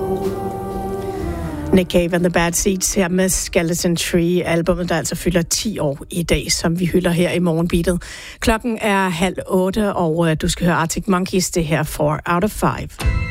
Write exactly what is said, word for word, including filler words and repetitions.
Nick Cave and the Bad Seeds her med Skeleton Tree, albumet, der altså fylder ti år i dag, som vi hylder her i morgenbeatet. Klokken er halv otte, og du skal høre Arctic Monkeys, det her Four Out of Five.